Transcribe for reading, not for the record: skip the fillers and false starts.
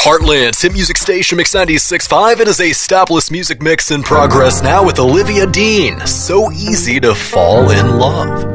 Heartland's hit music station Mix 96.5. It is a stopless music mix in progress now with Olivia Dean. So easy to fall in love.